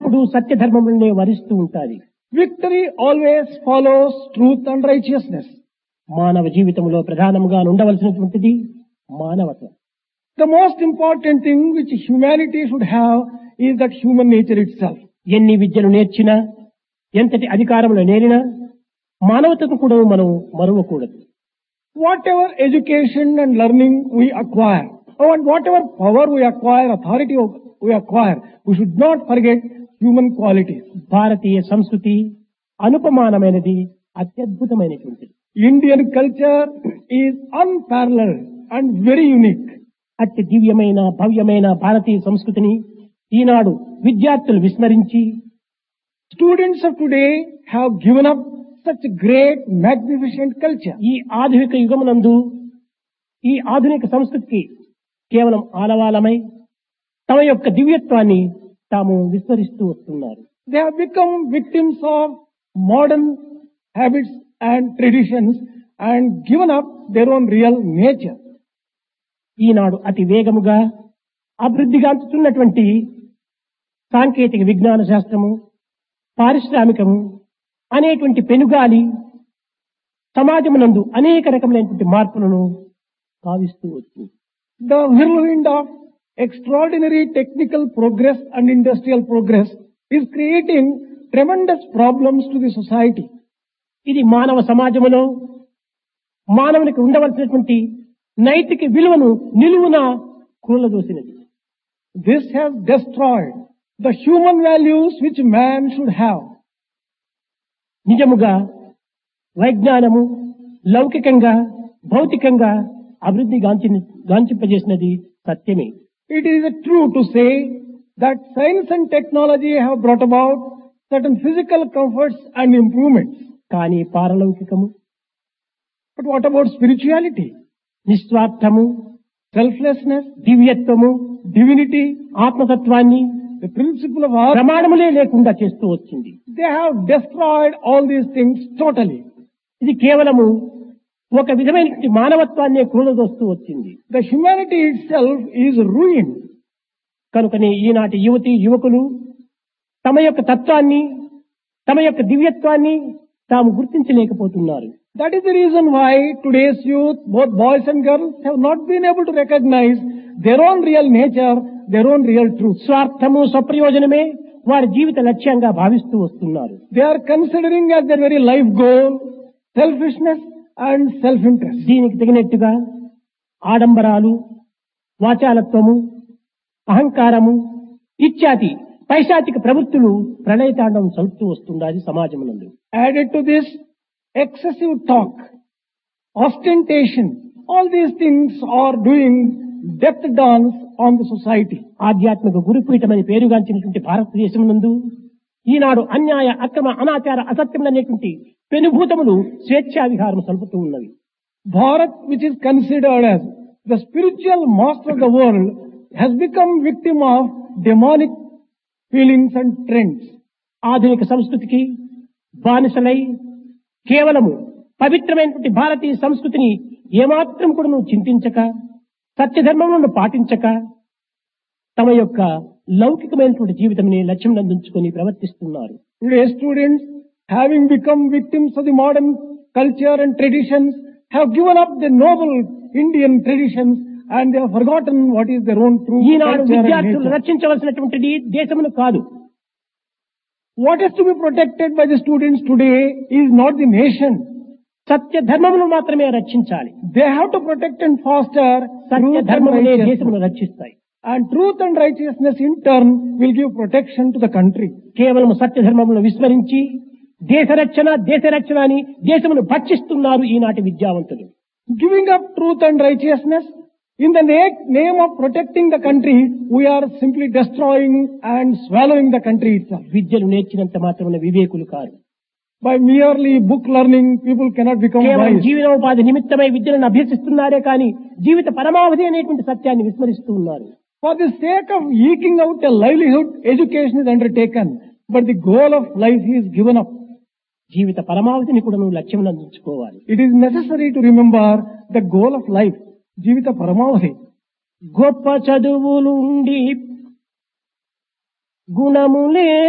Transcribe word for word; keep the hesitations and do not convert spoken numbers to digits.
ఎల్లప్పుడూ సత్య ధర్మములనే వరిస్తూ ఉంటాది. Victory always follows truth and righteousness. మానవ జీవితంలో ప్రధానంగా ఉండవలసినటువంటిది మానవత్వం. The most important thing which humanity should have is that human nature itself. ఎన్ని విద్యలు నేర్చినా, ఎంతటి అధికారములు నేరినా మానవతను కూడా మనం మరువకూడదు. Whatever education and learning we acquire, and whatever power we acquire, authority we acquire, we should not forget human qualities. భారతీయ సంస్కృతి అనుపమానమైనది, అత్యద్భుతమైనటువంటిది. Indian culture is unparalleled and very unique. అతి దివ్యమైన భవ్యమైన భారతీయ సంస్కృతిని ఈనాడు విద్యార్థులు విస్మరించి Students of today have given up such great, magnificent culture. ఈ ఆధునిక యుగమునందు ఈ ఆధునిక సంస్కృతికి కేవలం ఆలవాలమై తమ యొక్క దివ్యత్వాన్ని తాము విస్మరిస్తూ వస్తున్నారు. They have become victims of modern habits and traditions and given up their own real nature. ఈనాడు అతి వేగముగా అభివృద్ధిగాంచుతున్నటువంటి సాంకేతిక విజ్ఞాన శాస్త్రము, పారిశ్రామికము అనేటువంటి పెనుగాలి సమాజమునందు అనేక రకములైనటువంటి మార్పులను భావిస్తూ వచ్చింది. The whirlwind of extraordinary technical progress and industrial progress is creating tremendous problems to the society. ఇది మానవ సమాజములో మానవునికి ఉండవలసినటువంటి నైతిక విలువను నిలువున కూలదోసినది. This has destroyed the human values which man should have. నిజముగా వైజ్ఞానము లౌకికంగా భౌతికంగా అభివృద్ధి గాంచి గాంచింపజేసినది సత్యమే. It is true to say that science and technology have brought about certain physical comforts and improvements. కానీ పారలౌకికము, but what about spirituality? నిస్వార్థము, selflessness, దివ్యత్వము, divinity, ఆత్మతత్వాన్ని the principle of art, ప్రమాణములే లేకుండా చేస్తూ వచ్చింది. they have destroyed all these things totally. ఇది కేవలము ఒక విధమైనటువంటి మానవత్వాన్ని కూలదోస్తూ వచ్చింది. The humanity itself is ruined. కనుకనే ఈనాటి యువతి యువకులు తమ యొక్క తత్వాన్ని, తమ యొక్క దివ్యత్వాన్ని తాము గుర్తించలేకపోతున్నారు. That is the reason why today's youth, both boys and girls, have not been able to recognize their own real nature, their own real truth. స్వార్థము, స్వప్రయోజనమే వారి జీవిత లక్ష్యంగా భావిస్తూ వస్తున్నారు. They are considering as their very life goal selfishness and self-interest. దీనికి తగినట్టుగా ఆడంబరాలు, వాచాలత్వము, అహంకారము ఇత్యాది పైశాచిక ప్రవృత్తులు ప్రళయతాండవం చలుపుతూ వస్తున్నది సమాజమునందు. Added to this, excessive talk, ostentation, all these things are doing death dance on the society. ఆధ్యాత్మిక గురుపీఠమని పేరుగాంచినటువంటి భారతదేశమునందు ఈనాడు అన్యాయ, అక్రమ, అనాచార, అసత్యములనేటువంటి పెనుభూతములు స్వేచ్ఛా విహారం సలుపుతూ ఉన్నవి. Bharat, which is considered as the spiritual master of the world, has become victim of demonic feelings and trends. ఆధునిక సంస్కృతికి బానిసలై కేవలము పవిత్రమైనటువంటి భారతీయ సంస్కృతిని ఏమాత్రం కూడా నువ్వు చింతించక, సత్యధర్మములను పాటించక తమ యొక్క లౌకికమైనటువంటి జీవితాన్ని లక్ష్యం అందించుకొని ప్రవర్తిస్తున్నారు. Today students, having become victims of the modern culture and traditions, have given up the noble Indian traditions and they have forgotten what is their own true Eenadu culture and విద్యార్థులు nature. రక్షించవలసినటువంటిది దేశమును కాదు. What is to be protected by the students today is not the nation. సత్య ధర్మమును మాత్రమే రక్షించాలి. They have to protect and foster Satya truth and ధర్మములే righteousness. దేశమును రక్షిస్తాయి. And truth and righteousness in turn will give protection to the country. కేవలం సత్య ధర్మములను విస్మరించి దేశ రక్షణ దేశ రక్షణ అని దేశమును భక్షిస్తున్నారు ఈనాటి విద్యావంతులు. Giving up truth and righteousness in the na- name of protecting the country, we are simply destroying and swallowing the country itself. విద్యను నేర్చినంత మాత్రమున వివేకులు car. By merely book learning, people cannot become కేవలం wise. జీవనోపాధి నిమిత్తమై విద్యలను అభ్యసిస్తున్నారే కానీ జీవిత పరమావధి అనేటువంటి సత్యాన్ని విస్మరిస్తూ ఉన్నారు. For the sake of eking out a livelihood, education is undertaken, but the goal of life is given up. జీవిత పరమావధిని కూడా నువ్వు లక్ష్యం అందించుకోవాలి. It is necessary to remember the goal of life, జీవిత పరమావధి. గొప్ప చదువులుండి గుణములే